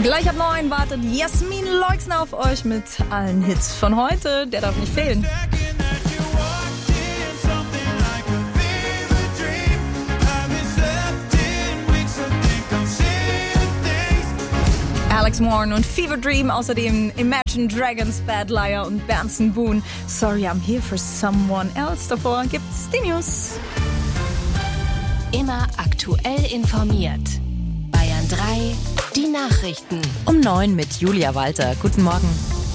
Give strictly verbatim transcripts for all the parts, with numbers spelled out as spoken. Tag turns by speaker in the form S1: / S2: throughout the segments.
S1: Gleich ab neun wartet Jasmin Leixner auf euch mit allen Hits von heute. Der darf nicht fehlen. Alex Warren und Fever Dream, außerdem Imagine Dragons, Bad Liar und Benson Boone. Sorry, I'm here for someone else. Davor gibt's die News.
S2: Immer aktuell informiert. Bayern drei, die Nachrichten.
S3: Um neun mit Julia Walter. Guten Morgen.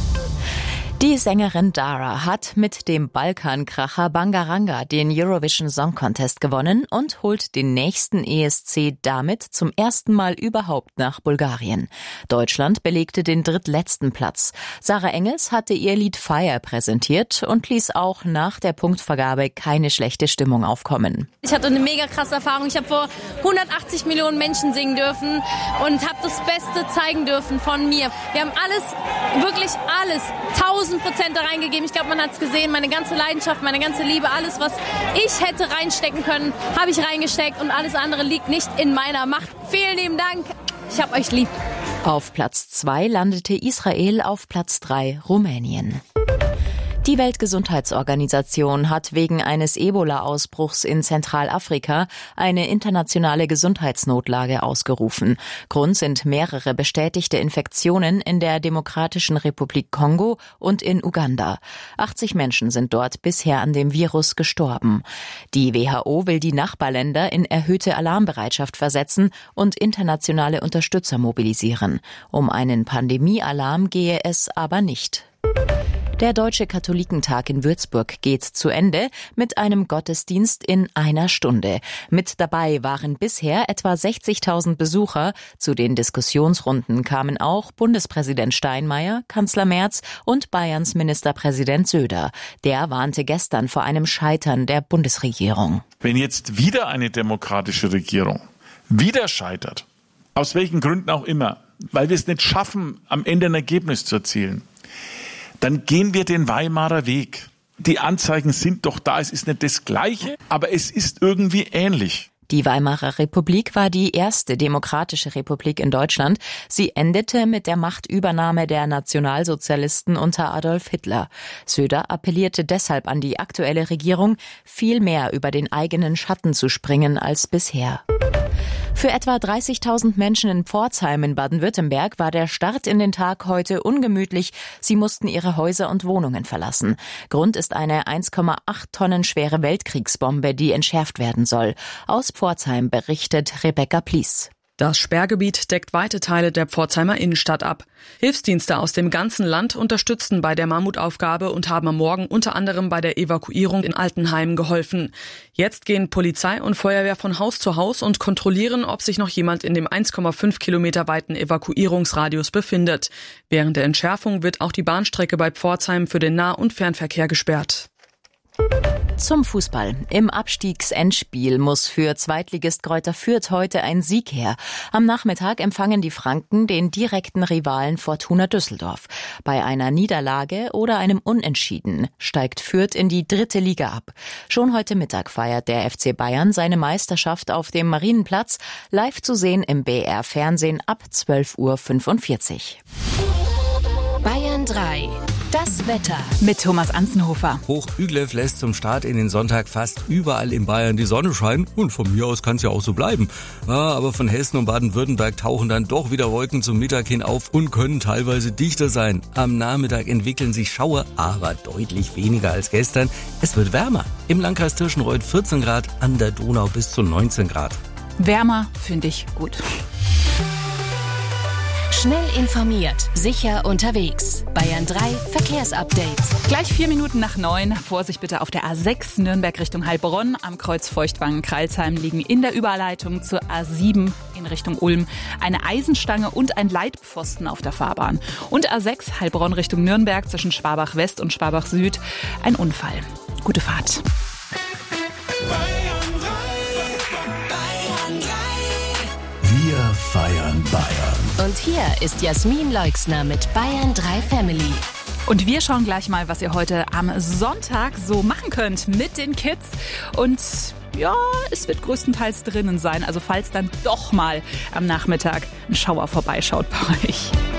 S3: Die Sängerin Dara hat mit dem Balkankracher Bangaranga den Eurovision Song Contest gewonnen und holt den nächsten E S C damit zum ersten Mal überhaupt nach Bulgarien. Deutschland belegte den drittletzten Platz. Sarah Engels hatte ihr Lied Fire präsentiert und ließ auch nach der Punktvergabe keine schlechte Stimmung aufkommen.
S4: Ich hatte eine mega krasse Erfahrung. Ich habe vor hundertachtzig Millionen Menschen singen dürfen und habe das Beste zeigen dürfen von mir. Wir haben alles, wirklich alles, tausend Prozent da reingegeben. Ich glaube, man hat es gesehen. Meine ganze Leidenschaft, meine ganze Liebe, alles, was ich hätte reinstecken können, habe ich reingesteckt und alles andere liegt nicht in meiner Macht. Vielen lieben Dank. Ich hab euch lieb.
S3: Auf Platz zwei landete Israel, auf Platz drei Rumänien. Die Weltgesundheitsorganisation hat wegen eines Ebola-Ausbruchs in Zentralafrika eine internationale Gesundheitsnotlage ausgerufen. Grund sind mehrere bestätigte Infektionen in der Demokratischen Republik Kongo und in Uganda. achtzig Menschen sind dort bisher an dem Virus gestorben. Die W H O will die Nachbarländer in erhöhte Alarmbereitschaft versetzen und internationale Unterstützer mobilisieren. Um einen Pandemiealarm gehe es aber nicht. Der Deutsche Katholikentag in Würzburg geht zu Ende mit einem Gottesdienst in einer Stunde. Mit dabei waren bisher etwa sechzigtausend Besucher. Zu den Diskussionsrunden kamen auch Bundespräsident Steinmeier, Kanzler Merz und Bayerns Ministerpräsident Söder. Der warnte gestern vor einem Scheitern der Bundesregierung.
S5: Wenn jetzt wieder eine demokratische Regierung wieder scheitert, aus welchen Gründen auch immer, weil wir es nicht schaffen, am Ende ein Ergebnis zu erzielen, dann gehen wir den Weimarer Weg. Die Anzeichen sind doch da, es ist nicht das Gleiche, aber es ist irgendwie ähnlich.
S3: Die Weimarer Republik war die erste demokratische Republik in Deutschland. Sie endete mit der Machtübernahme der Nationalsozialisten unter Adolf Hitler. Söder appellierte deshalb an die aktuelle Regierung, viel mehr über den eigenen Schatten zu springen als bisher. Für etwa dreißigtausend Menschen in Pforzheim in Baden-Württemberg war der Start in den Tag heute ungemütlich. Sie mussten ihre Häuser und Wohnungen verlassen. Grund ist eine eins Komma acht Tonnen schwere Weltkriegsbombe, die entschärft werden soll. Aus Pforzheim berichtet Rebecca Plies.
S6: Das Sperrgebiet deckt weite Teile der Pforzheimer Innenstadt ab. Hilfsdienste aus dem ganzen Land unterstützten bei der Mammutaufgabe und haben am Morgen unter anderem bei der Evakuierung in Altenheimen geholfen. Jetzt gehen Polizei und Feuerwehr von Haus zu Haus und kontrollieren, ob sich noch jemand in dem eins Komma fünf Kilometer weiten Evakuierungsradius befindet. Während der Entschärfung wird auch die Bahnstrecke bei Pforzheim für den Nah- und Fernverkehr gesperrt.
S3: Zum Fußball. Im Abstiegsendspiel muss für Zweitligist Greuther Fürth heute ein Sieg her. Am Nachmittag empfangen die Franken den direkten Rivalen Fortuna Düsseldorf. Bei einer Niederlage oder einem Unentschieden steigt Fürth in die dritte Liga ab. Schon heute Mittag feiert der F C Bayern seine Meisterschaft auf dem Marienplatz. Live zu sehen im B R Fernsehen ab zwölf Uhr fünfundvierzig.
S2: Bayern drei. Das Wetter.
S7: Mit Thomas Anzenhofer.
S8: Hoch-Üglev lässt zum Start in den Sonntag fast überall in Bayern die Sonne scheinen. Und von mir aus kann es ja auch so bleiben. Ja, aber von Hessen und Baden-Württemberg tauchen dann doch wieder Wolken zum Mittag hin auf und können teilweise dichter sein. Am Nachmittag entwickeln sich Schauer, aber deutlich weniger als gestern. Es wird wärmer. Im Landkreis Tirschenreuth vierzehn Grad, an der Donau bis zu neunzehn Grad.
S7: Wärmer finde ich gut.
S2: Schnell informiert, sicher unterwegs. Bayern drei Verkehrsupdate.
S7: Gleich vier Minuten nach neun. Vorsicht bitte auf der A sechs Nürnberg Richtung Heilbronn. Am Kreuz Feuchtwangen-Kralsheim liegen in der Überleitung zur A sieben in Richtung Ulm eine Eisenstange und ein Leitpfosten auf der Fahrbahn. Und A sechs Heilbronn Richtung Nürnberg zwischen Schwabach West und Schwabach Süd ein Unfall. Gute Fahrt.
S9: Wir feiern Bayern.
S2: Und hier ist Jasmin Leixner mit Bayern drei Family.
S7: Und wir schauen gleich mal, was ihr heute am Sonntag so machen könnt mit den Kids. Und ja, es wird größtenteils drinnen sein. Also falls dann doch mal am Nachmittag ein Schauer vorbeischaut bei euch.